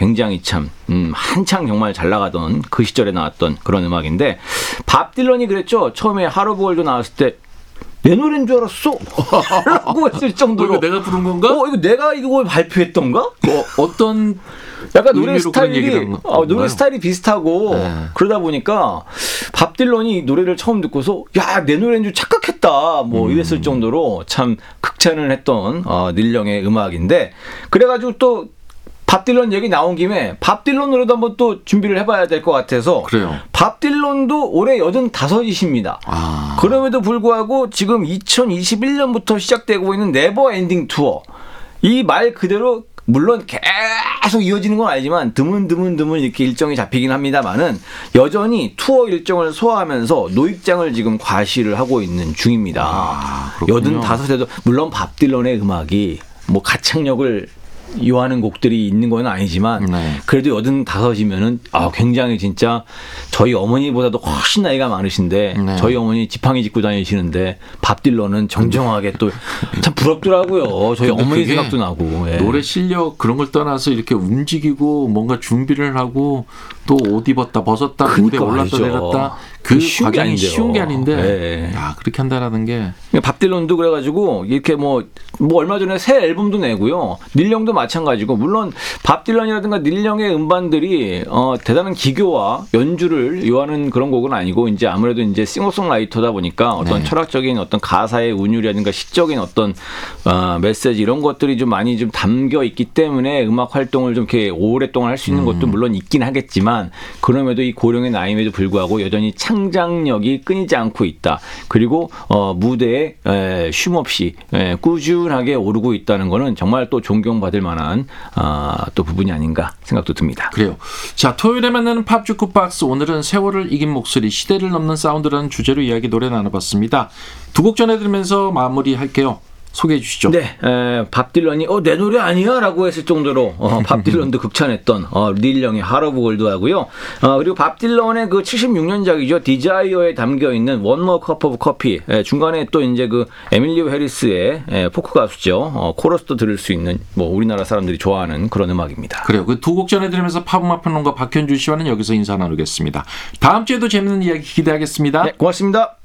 굉장히 참 한창 정말 잘 나가던 그 시절에 나왔던 그런 음악인데 밥 딜런이 그랬죠. 처음에 하로볼드 나왔을 때 내 노래인 줄 알았어 라고 했을 정도로 이거 내가 부른 건가? 이거 내가 이거 발표했던가? 어떤 약간 노래 스타일이 비슷하고 네. 그러다 보니까 밥 딜런이 노래를 처음 듣고서 야, 내 노래인 줄 착각했다 뭐 이랬을 정도로 참 극찬을 했던 닐 영의 음악인데 그래가지고 또 밥 딜런 얘기 나온 김에 밥 딜런 노래도 한번 또 준비를 해봐야 될 것 같아서 그래요. 밥 딜런도 올해 85이십니다. 그럼에도 불구하고 지금 2021년부터 시작되고 있는 네버 엔딩 투어 이 말 그대로 물론 계속 이어지는 건 아니지만 드문 이렇게 일정이 잡히긴 합니다만은 여전히 투어 일정을 소화하면서 노익장을 지금 과시를 하고 있는 중입니다. 85에도 물론 밥 딜런의 음악이 뭐 가창력을 요하는 곡들이 있는 건 아니지만 그래도 85이면은 굉장히 진짜 저희 어머니보다도 훨씬 나이가 많으신데 저희 어머니 지팡이 짚고 다니시는데 밥 딜런은 정정하게 또 참 부럽더라고요. 저희 어머니 생각도 나고. 예. 노래 실력 그런 걸 떠나서 이렇게 움직이고 뭔가 준비를 하고 또 옷 입었다 벗었다 무대 올랐다 내렸다 그 과정이 쉬운 게 아닌데 야, 그렇게 한다라는 게 밥 딜런도 그래가지고 이렇게 뭐 얼마 전에 새 앨범도 내고요. 닐 영도 마찬가지고 물론 밥 딜런이라든가 닐 영의 음반들이 대단한 기교와 연주를 요하는 그런 곡은 아니고 이제 아무래도 이제 싱어송라이터다 보니까 어떤 철학적인 어떤 가사의 운율이라든가 시적인 어떤 메시지 이런 것들이 좀 많이 좀 담겨 있기 때문에 음악 활동을 좀 이렇게 오랫동안 할 수 있는 것도 물론 있긴 하겠지만 그럼에도 이 고령의 나이임에도 불구하고 여전히 창작력이 끊이지 않고 있다. 그리고 무대에 쉼 없이 꾸준하게 오르고 있다는 거는 정말 또 존경받을 만한 또 부분이 아닌가 생각도 듭니다. 그래요. 자, 토요일에 만나는 팝 주크박스 오늘은 세월을 이긴 목소리 시대를 넘는 사운드라는 주제로 이야기 노래 나눠봤습니다. 두 곡 전해드리면서 마무리할게요. 소개해 주시죠. 네, 밥 딜런이 내 노래 아니야? 라고 했을 정도로 밥 딜런도 극찬했던 닐 영의 Heart of Gold 하고요. 그리고 밥 딜런의 그 76년작이죠. 디자이어에 담겨있는 One More Cup of Coffee. 중간에 또 이제 그 에밀리오 해리스의 포크 가수죠. 코러스도 들을 수 있는 뭐 우리나라 사람들이 좋아하는 그런 음악입니다. 그래요. 그 두 곡 전해드리면서 팝음악 평론가 박현준 씨와는 여기서 인사 나누겠습니다. 다음 주에도 재밌는 이야기 기대하겠습니다. 네, 고맙습니다.